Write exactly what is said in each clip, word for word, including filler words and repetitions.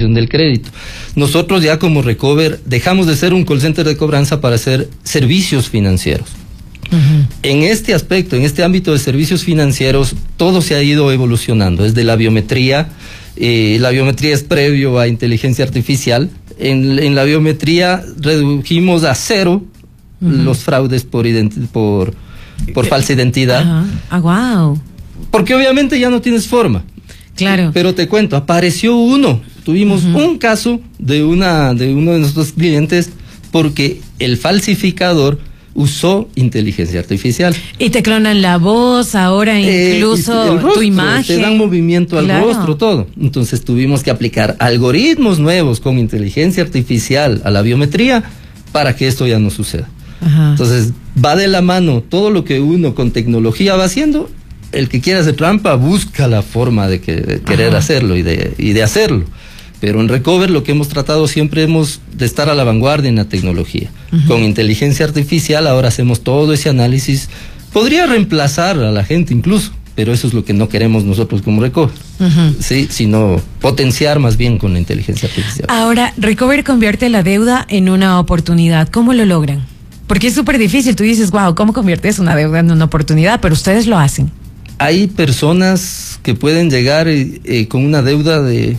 administración del crédito. Nosotros ya como Recover dejamos de ser un call center de cobranza para hacer servicios financieros. Uh-huh. En este aspecto, en este ámbito de servicios financieros, todo se ha ido evolucionando, desde la biometría. Eh, la biometría es previo a inteligencia artificial. En, en la biometría redujimos a cero uh-huh. los fraudes por, identi- por, por falsa identidad. Uh-huh. Ah, wow. Porque obviamente ya no tienes forma. Claro. Pero te cuento, apareció uno. Tuvimos uh-huh. un caso de una de uno de nuestros clientes porque el falsificador usó inteligencia artificial. Y te clonan la voz, ahora incluso eh, rostro, tu imagen. Te dan movimiento al claro. rostro, todo. Entonces tuvimos que aplicar algoritmos nuevos con inteligencia artificial a la biometría para que esto ya no suceda. Ajá. Entonces va de la mano todo lo que uno con tecnología va haciendo. El que quiera hacer trampa busca la forma de, que, de querer Ajá. hacerlo y de, y de hacerlo. Pero en Recover lo que hemos tratado siempre hemos de estar a la vanguardia en la tecnología. Uh-huh. Con inteligencia artificial ahora hacemos todo ese análisis. Podría reemplazar a la gente incluso, pero eso es lo que no queremos nosotros como Recover. Uh-huh. ¿Sí? Sino potenciar más bien con la inteligencia artificial. Ahora, Recover convierte la deuda en una oportunidad. ¿Cómo lo logran? Porque es súper difícil. Tú dices, wow, ¿cómo conviertes una deuda en una oportunidad? Pero ustedes lo hacen. Hay personas que pueden llegar eh, eh, con una deuda de...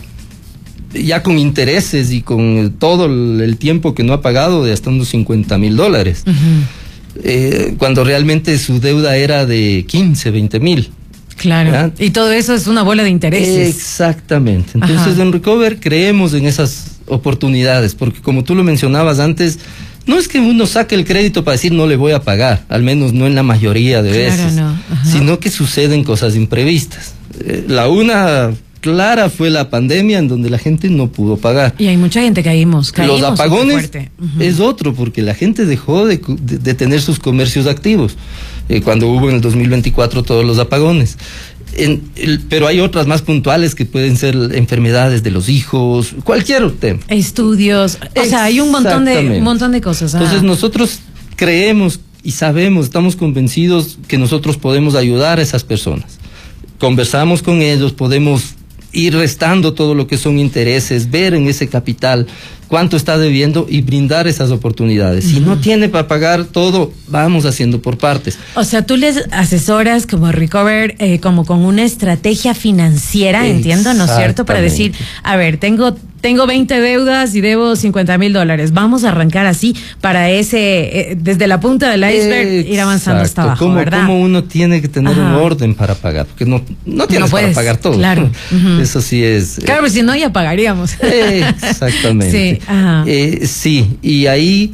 ya con intereses y con todo el tiempo que no ha pagado de hasta unos cincuenta mil dólares. Uh-huh. Eh, cuando realmente su deuda era de quince, veinte mil. Claro. ¿Verdad? Y todo eso es una bola de intereses. Exactamente. Entonces, Ajá. en Recover creemos en esas oportunidades, porque como tú lo mencionabas antes, no es que uno saque el crédito para decir no le voy a pagar, al menos no en la mayoría de claro, veces, no. sino que suceden cosas imprevistas. Eh, la una clara fue la pandemia en donde la gente no pudo pagar. Y hay mucha gente que caímos. Los apagones uh-huh. es otro, porque la gente dejó de, de, de tener sus comercios activos eh, cuando hubo en el dos mil veinticuatro todos los apagones. En el, pero hay otras más puntuales que pueden ser enfermedades de los hijos, cualquier tema. Estudios, o sea, hay un montón de, un montón de cosas. Ah. Entonces nosotros creemos y sabemos, estamos convencidos que nosotros podemos ayudar a esas personas. Conversamos con ellos, podemos ir restando todo lo que son intereses, ver en ese capital cuánto está debiendo y brindar esas oportunidades. Uh-huh. Si no tiene para pagar todo, vamos haciendo por partes. O sea, tú les asesoras como Recover, eh, como con una estrategia financiera, entiendo, ¿no es cierto? Para decir, a ver, tengo tengo veinte deudas y debo cincuenta mil dólares. Vamos a arrancar así para ese, eh, desde la punta del iceberg, Exacto. ir avanzando hasta abajo, ¿Cómo, ¿verdad? Cómo uno tiene que tener Ajá. un orden para pagar, porque no, no tienes no puedes, para pagar todo. Claro. Uh-huh. Eso sí es. Claro, pues si no ya pagaríamos. Eh, exactamente. Sí. Ajá. Eh, sí, y ahí,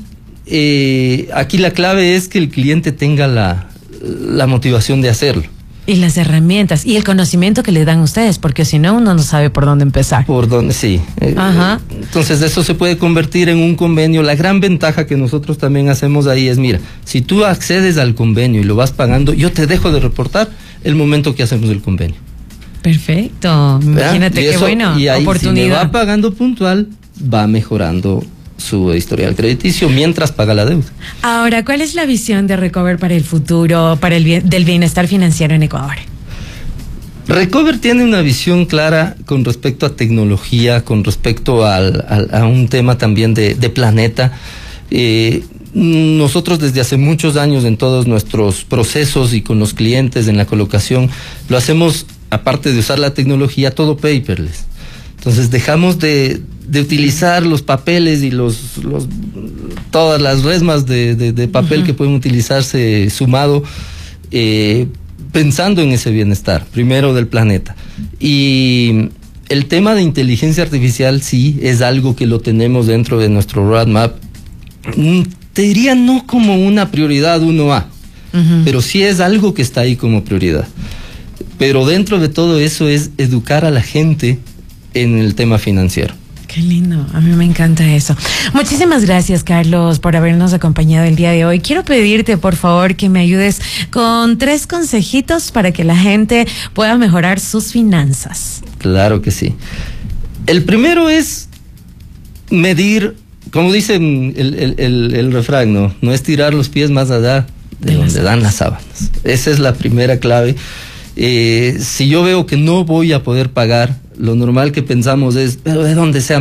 eh, aquí la clave es que el cliente tenga la, la motivación de hacerlo. Y las herramientas y el conocimiento que le dan ustedes, porque si no, uno no sabe por dónde empezar. Por dónde, sí. Ajá. Entonces eso se puede convertir en un convenio. La gran ventaja que nosotros también hacemos ahí es, mira, si tú accedes al convenio y lo vas pagando, yo te dejo de reportar el momento que hacemos el convenio. Perfecto. Imagínate qué bueno. Y ahí, oportunidad. Si me va pagando puntual, va mejorando su historial crediticio mientras paga la deuda. Ahora, ¿cuál es la visión de Recover para el futuro, para el bien, del bienestar financiero en Ecuador? Recover tiene una visión clara con respecto a tecnología, con respecto al, al, a un tema también de, de planeta. Eh, nosotros desde hace muchos años en todos nuestros procesos y con los clientes en la colocación, lo hacemos, aparte de usar la tecnología, todo paperless. Entonces dejamos de, de utilizar los papeles y los, los todas las resmas de, de, de papel uh-huh. que pueden utilizarse sumado, eh, pensando en ese bienestar, primero del planeta. Y el tema de inteligencia artificial sí es algo que lo tenemos dentro de nuestro roadmap. Te diría no como una prioridad uno A, uh-huh. pero sí es algo que está ahí como prioridad. Pero dentro de todo eso es educar a la gente en el tema financiero. Qué lindo, a mí me encanta eso. Muchísimas gracias, Carlos, por habernos acompañado el día de hoy. Quiero pedirte, por favor, que me ayudes con tres consejitos para que la gente pueda mejorar sus finanzas. Claro que sí. El primero es medir, como dicen el, el, el, el refrán, ¿no? No es tirar los pies más allá de, de donde las dan las sábanas. Esa es la primera clave. Eh, si yo veo que no voy a poder pagar, lo normal que pensamos es, pero ¿de dónde sea